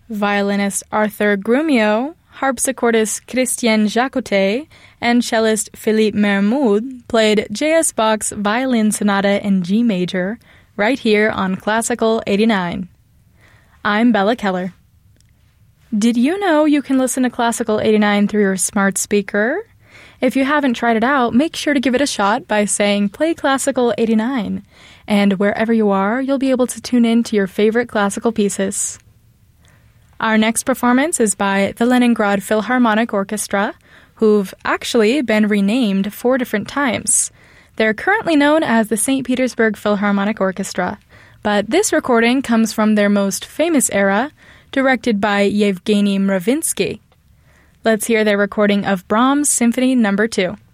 Violinist Arthur Grumio, harpsichordist Christian Jacotet, and cellist Philippe Mermoud played J.S. Bach's Violin Sonata in G major right here on Classical 89. I'm Bella Keller. Did you know you can listen to Classical 89 through your smart speaker? If you haven't tried it out, make sure to give it a shot by saying Play Classical 89. And wherever you are, you'll be able to tune in to your favorite classical pieces. Our next performance is by the Leningrad Philharmonic Orchestra, who've actually been renamed 4 different times. They're currently known as the St. Petersburg Philharmonic Orchestra, but this recording comes from their most famous era, directed by Yevgeny Mravinsky. Let's hear their recording of Brahms' Symphony No. 2.